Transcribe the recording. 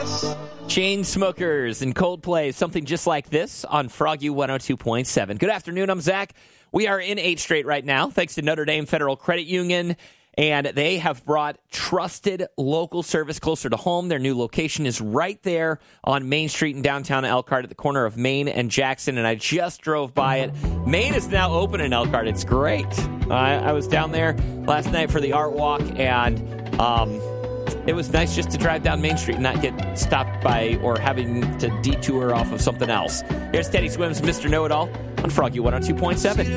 Chainsmokers and Coldplay, something just like this on Froggy 102.7. Good afternoon, I'm Zach. We are in 8th Street right now, thanks to Notre Dame Federal Credit Union, and they have brought trusted local service closer to home. Their new location is right there on Main Street in downtown Elkhart at the corner of Main and Jackson, and I just drove by it. Main is now open in Elkhart. It's great. I was down there last night for the art walk, and it was nice just to drive down Main Street and not get stopped by or having to detour off of something else. Here's Teddy Swims, Mr. Know-It-All on Froggy 102.7.